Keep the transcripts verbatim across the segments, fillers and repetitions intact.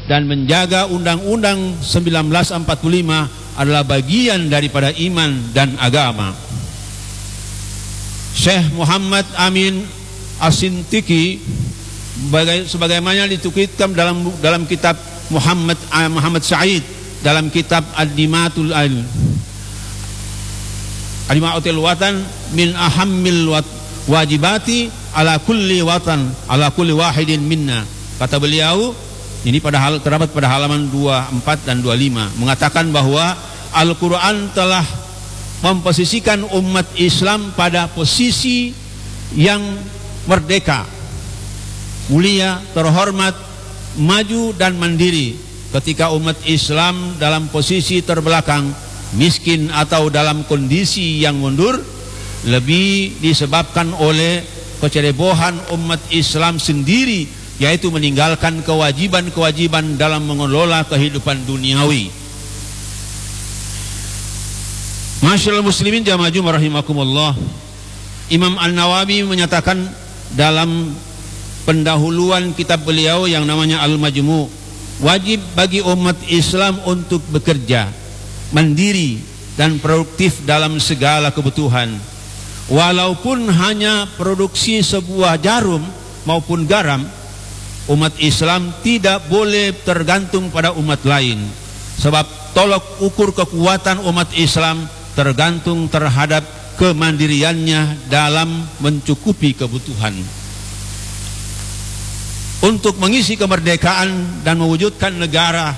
dan menjaga Undang-Undang seribu sembilan ratus empat puluh lima adalah bagian daripada iman dan agama. Syekh Muhammad Amin As-Sintiki sebagaimana ditukitkan dalam dalam kitab Muhammad Muhammad Said dalam kitab Ad-Dimatul Al Adimatul Watan min ahammil wajibati ala kulli watan ala kulli wahidin minna. Kata beliau ini pada hal terdapat pada halaman dua puluh empat dan dua puluh lima mengatakan bahwa Al-Quran telah memposisikan umat Islam pada posisi yang merdeka, mulia, terhormat, maju dan mandiri. Ketika umat Islam dalam posisi terbelakang, miskin atau dalam kondisi yang mundur, lebih disebabkan oleh kecebohan umat Islam sendiri, yaitu meninggalkan kewajiban-kewajiban dalam mengelola kehidupan duniawi. Masyaallah muslimin jamaah Jumat rahimakumullah. Imam An-Nawawi menyatakan dalam pendahuluan kitab beliau yang namanya Al-Majmu', wajib bagi umat Islam untuk bekerja mandiri dan produktif dalam segala kebutuhan, walaupun hanya produksi sebuah jarum maupun garam. Umat Islam tidak boleh tergantung pada umat lain, sebab tolok ukur kekuatan umat Islam tergantung terhadap kemandiriannya dalam mencukupi kebutuhan. Untuk mengisi kemerdekaan dan mewujudkan negara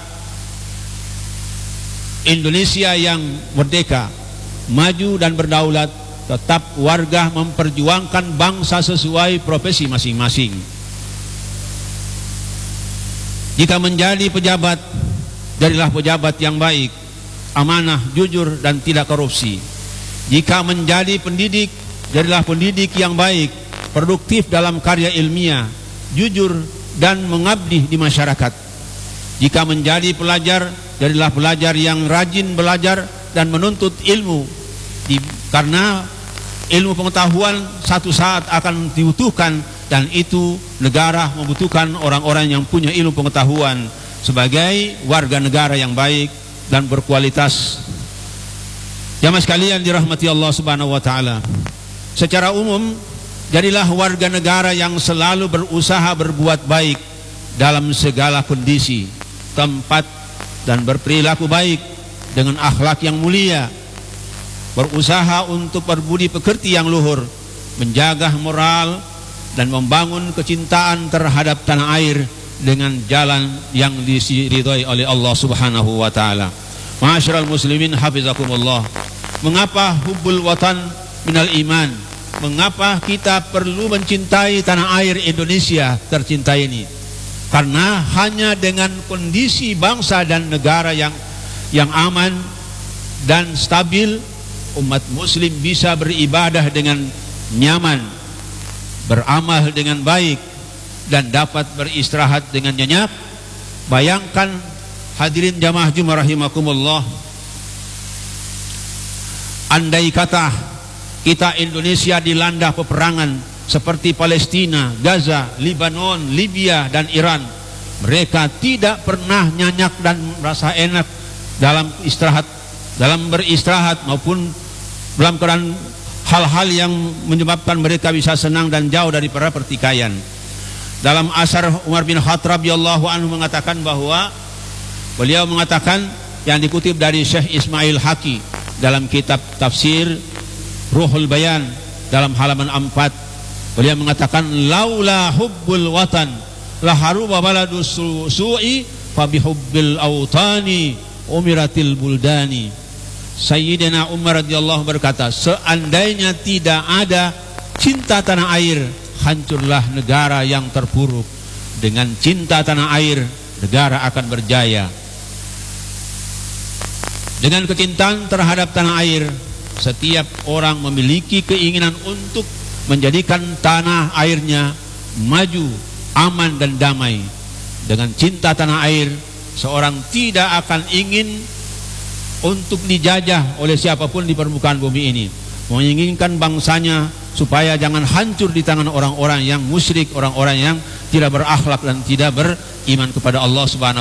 Indonesia yang merdeka, maju dan berdaulat, tetap warga memperjuangkan bangsa sesuai profesi masing-masing. Jika menjadi pejabat, jadilah pejabat yang baik, amanah, jujur dan tidak korupsi. Jika menjadi pendidik, jadilah pendidik yang baik, produktif dalam karya ilmiah, jujur dan mengabdi di masyarakat. Jika menjadi pelajar, jadilah pelajar yang rajin belajar dan menuntut ilmu, di, karena ilmu pengetahuan satu saat akan dibutuhkan, dan itu negara membutuhkan orang-orang yang punya ilmu pengetahuan sebagai warga negara yang baik dan berkualitas. Jamaah sekalian dirahmati Allah Subhanahu wa taala. Secara umum, jadilah warga negara yang selalu berusaha berbuat baik dalam segala kondisi, tempat dan berperilaku baik dengan akhlak yang mulia. Berusaha untuk berbudi pekerti yang luhur, menjaga moral dan membangun kecintaan terhadap tanah air dengan jalan yang diridhai oleh Allah Subhanahu wa taala. Ma'asyiral muslimin hafizakumullah. Mengapa hubbul watan minal iman? Mengapa kita perlu mencintai tanah air Indonesia tercinta ini? Karena hanya dengan kondisi bangsa dan negara yang yang aman dan stabil, umat muslim bisa beribadah dengan nyaman, beramal dengan baik, dan dapat beristirahat dengan nyenyak. Bayangkan hadirin jamaah Jumat rahimakumullah, andai kata kita Indonesia dilanda peperangan seperti Palestina, Gaza, Lebanon, Libya dan Iran, mereka tidak pernah nyenyak dan merasa enak dalam istirahat, dalam beristirahat maupun dalam keadaan hal-hal yang menyebabkan mereka bisa senang dan jauh dari para pertikaian. Dalam asar Umar bin Khattab radhiyallahu anhu mengatakan bahwa beliau mengatakan yang dikutip dari Syekh Ismail Haqi dalam kitab tafsir Ruhul Bayan dalam halaman empat, beliau mengatakan laula hubbul watan la haruba baladus su'i fa bihubbil autani umiratil buldani. Sayyidina Umar radhiyallahu berkata, seandainya tidak ada cinta tanah air, hancurlah negara yang terpuruk. Dengan cinta tanah air, negara akan berjaya. Dengan kecintaan terhadap tanah air, setiap orang memiliki keinginan untuk menjadikan tanah airnya maju, aman dan damai. Dengan cinta tanah air, seorang tidak akan ingin untuk dijajah oleh siapapun di permukaan bumi ini, menginginkan bangsanya supaya jangan hancur di tangan orang-orang yang musyrik, orang-orang yang tidak berakhlak dan tidak beriman kepada Allah Subhanahu